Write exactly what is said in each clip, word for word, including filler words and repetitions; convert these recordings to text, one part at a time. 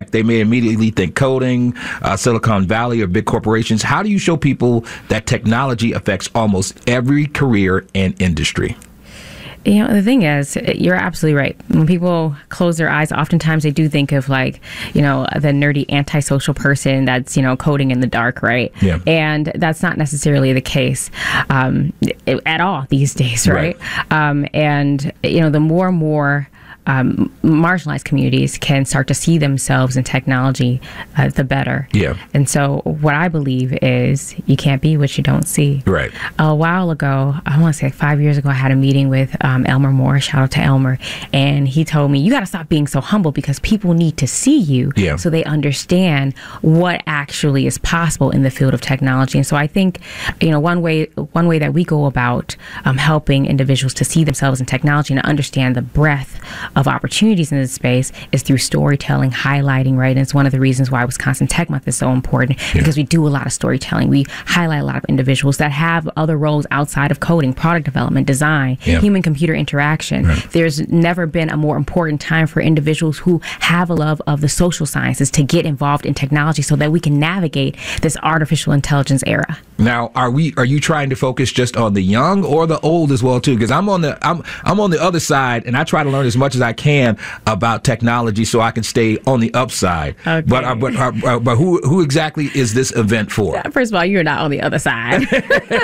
tech, they may immediately think coding, uh, Silicon Valley, or big corporations. How do you show people that technology affects almost every career and industry? You know, the thing is, you're absolutely right. When people close their eyes, oftentimes they do think of, like, you know, the nerdy antisocial person that's, you know, coding in the dark, right? Yeah. And that's not necessarily the case um, at all these days, right? right. Um, and, you know, the more and more Um, marginalized communities can start to see themselves in technology, uh, the better. Yeah. And so what I believe is you can't be what you don't see. Right. A while ago, I want to say like five years ago, I had a meeting with um, Elmer Moore. Shout out to Elmer. And he told me, you got to stop being so humble because people need to see you yeah. so they understand what actually is possible in the field of technology. And so I think, you know, one way one way that we go about um, helping individuals to see themselves in technology and to understand the breadth of opportunities in this space is through storytelling, highlighting, right? And it's one of the reasons why Wisconsin Tech Month is so important, yeah. because we do a lot of storytelling. We highlight a lot of individuals that have other roles outside of coding, product development, design, yeah. human-computer interaction. Right. There's never been a more important time for individuals who have a love of the social sciences to get involved in technology so that we can navigate this artificial intelligence era. Now, are we? Are you trying to focus just on the young or the old as well too? Because I'm on the I'm I'm on the other side, and I try to learn as much as I can about technology so I can stay on the upside. Okay. But uh, but uh, but who who exactly is this event for? First of all, you're not on the other side. What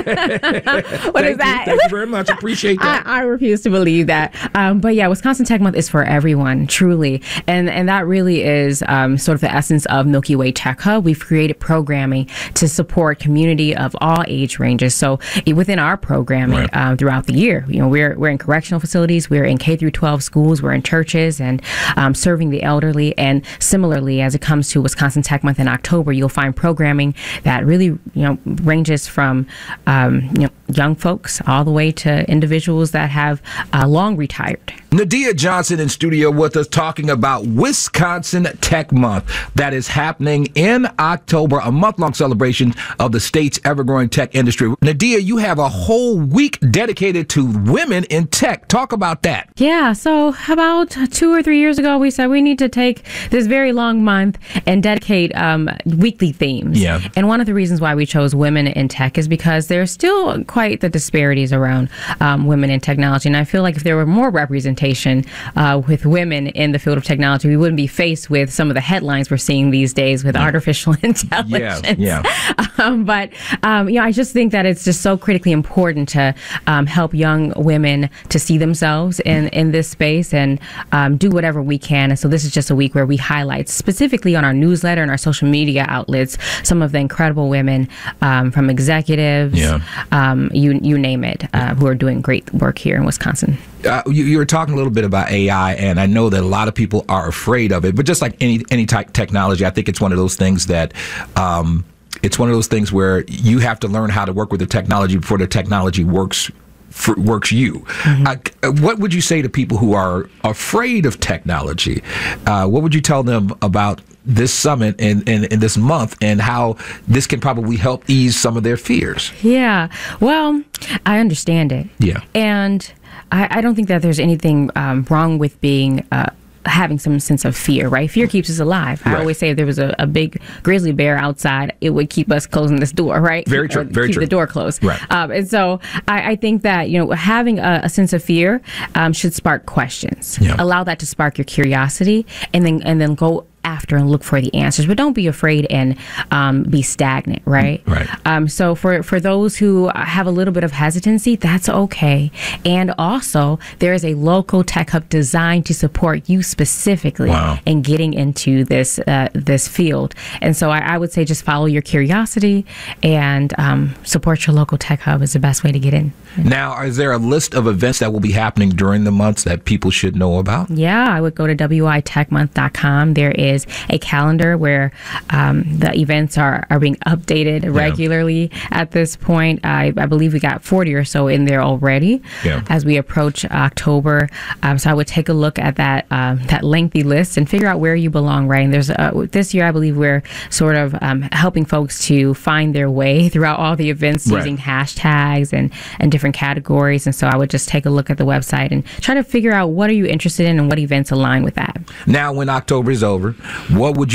thank is that? You, thank you very much. Appreciate that. I, I refuse to believe that. Um, but yeah, Wisconsin Tech Month is for everyone, truly, and and that really is um, sort of the essence of Milky Way Tech Hub. We've created programming to support community of all age ranges. So within our programming right. um, throughout the year, you know, we're we're in correctional facilities, we're in K through twelve schools, we're in churches, and um, serving the elderly. And similarly, as it comes to Wisconsin Tech Month in October, you'll find programming that really, you know, ranges from um, you know, young folks all the way to individuals that have uh, long retired. Nadia Johnson in studio with us talking about Wisconsin Tech Month that is happening in October, a month-long celebration of the state's ever-growing tech industry. Nadia, you have a whole week dedicated to women in tech. Talk about that. Yeah, so about two or three years ago, we said we need to take this very long month and dedicate um, weekly themes. Yeah. And one of the reasons why we chose women in tech is because there's still quite the disparities around um, women in technology. And I feel like if there were more representation Uh, with women in the field of technology, we wouldn't be faced with some of the headlines we're seeing these days with yeah. artificial intelligence. Yeah, yeah. Um, but, um, you know, I just think that it's just so critically important to um, help young women to see themselves in, in this space and um, do whatever we can. And so this is just a week where we highlight specifically on our newsletter and our social media outlets some of the incredible women um, from executives, yeah. um, you, you name it, uh, who are doing great work here in Wisconsin. Uh, you, you were talking a little bit about A I, and I know that a lot of people are afraid of it. But just like any any type technology, I think it's one of those things that um, it's one of those things where you have to learn how to work with the technology before the technology works for, works you. Mm-hmm. Uh, what would you say to people who are afraid of technology? Uh, what would you tell them about this summit and, and, and this month and how this can probably help ease some of their fears? Yeah, well, I understand it. Yeah. And I, I don't think that there's anything um, wrong with being uh, having some sense of fear, right? Fear keeps us alive. I right. always say if there was a, a big grizzly bear outside, it would keep us closing this door, right? Very true. Or very keep true. the door closed. Right. Um, and so I, I think that, you know, having a, a sense of fear um, should spark questions. Yeah. Allow that to spark your curiosity, and then and then go after and look for the answers, but don't be afraid and um, be stagnant, right? Right. Um, so for, for those who have a little bit of hesitancy, that's okay. And also, there is a local tech hub designed to support you specifically wow. in getting into this uh, this field. And so I, I would say just follow your curiosity and um, support your local tech hub is the best way to get in. Now, is there a list of events that will be happening during the months that people should know about? Yeah, I would go to W I tech month dot com. There is a calendar where um, the events are, are being updated yeah. regularly at this point. I, I believe we got forty or so in there already yeah. as we approach October. Um, so I would take a look at that um, that lengthy list and figure out where you belong, right? And there's uh, this year, I believe we're sort of um, helping folks to find their way throughout all the events right. using hashtags and, and different categories. And so I would just take a look at the website and try to figure out what are you interested in and what events align with that. Now, when October is over, what would you